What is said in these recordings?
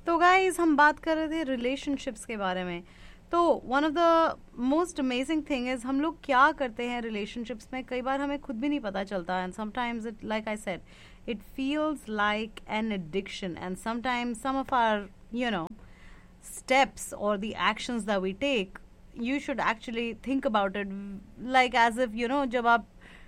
तो गाइज हम बात कर रहे थे रिलेशनशिप्स के बारे में. तो one of the most amazing thing is हम लोग क्या करते हैं रिलेशनशिप्स में, कई बार हमें खुद भी नहीं पता चलता. And sometimes it, like I said, it feels like an addiction. And sometimes some of our steps or the actions that we take, you should actually think about it like as if जब आप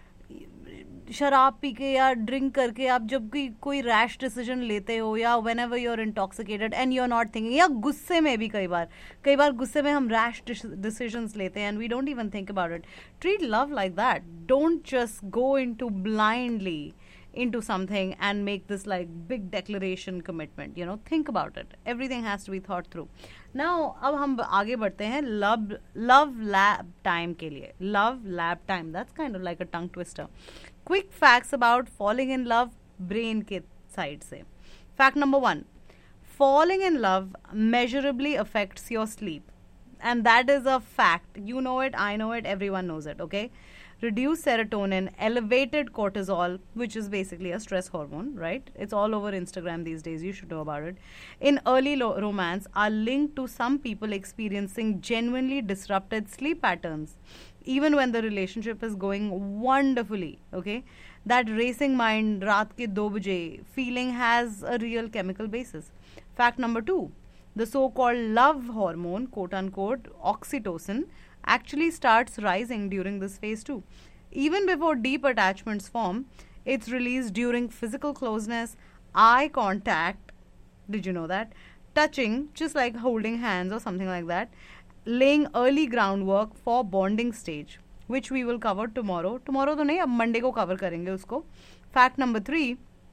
शराब P के या drink करके आप जब कोई rash decision लेते हो, या when ever you are intoxicated and you are not thinking, या गुस्से में भी कई बार गुस्से में हम रैश डिसीजंस लेते हैं and we don't even think about it. Treat love like that. Don't just go into blindly into something and make this like big declaration commitment. Think about it. Everything has to be thought through. Now अब हम आगे बढ़ते हैं love lab time के लिए. Love lab time, that's kind of like a tongue twister. Quick facts about falling in love brain के side से. Fact number 1, falling in love measurably affects your sleep, and that is a fact. You know it, I know it, everyone knows it. Okay, reduced serotonin, elevated cortisol, which is basically a stress hormone, right? It's all over Instagram these days. You should know about it. In early romance are linked to some people experiencing genuinely disrupted sleep patterns, even when the relationship is going wonderfully. Okay, that racing mind, raat ke 2 baje feeling has a real chemical basis. Fact number 2, the so-called love hormone, quote unquote, oxytocin, actually starts rising during this phase too. Even before deep attachments form, it's released during physical closeness, eye contact, did you know that? Touching, just like holding hands or something like that, laying early groundwork for bonding stage, which we will cover tomorrow. Tomorrow तो नहीं, अब Monday को cover करेंगे उसको. Fact number 3,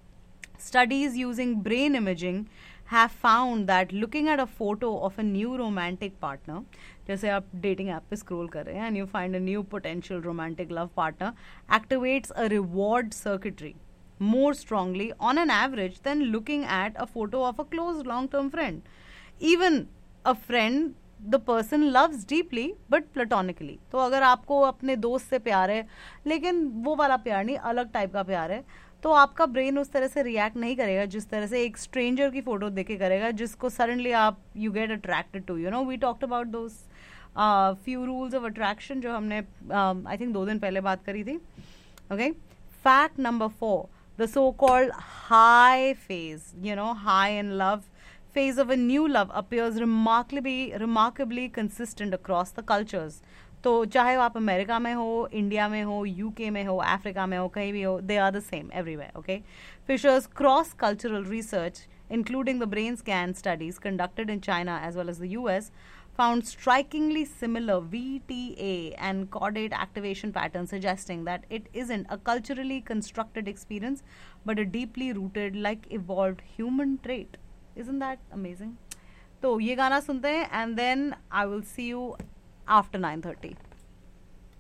studies using brain imaging have found that looking at a photo of a new romantic partner, जैसे आप dating app पे scroll कर रहे हैं and you find a new potential romantic love partner, activates a reward circuitry more strongly on an average than looking at a photo of a close long-term friend. Even a friend the person loves deeply but platonically. तो अगर आपको अपने दोस्त से प्यार है लेकिन वो वाला प्यार नहीं, अलग टाइप का प्यार है, तो आपका ब्रेन उस तरह से रिएक्ट नहीं करेगा जिस तरह से एक स्ट्रेंजर की फोटो देख के करेगा जिसको सडनली आप you get attracted to. We talked about those few rules of attraction जो हमने आई थिंक 2 दिन पहले बात करी थी. Okay, fact number 4, the so-called high phase, high in love phase of a new love appears remarkably consistent across the cultures. तो चाहे आप अमेरिका में हो, इंडिया में हो, यूके में हो, अफ्रीका में हो, कहीं भी हो, they are the same everywhere. Okay, Fisher's cross-cultural research, including the brain scan studies conducted in China as well as the US, found strikingly similar VTA and caudate activation patterns, suggesting that it isn't a culturally constructed experience but a deeply rooted, like evolved human trait. Isn't that amazing? तो ये गाना सुनते हैं and then I will see you after 9:30.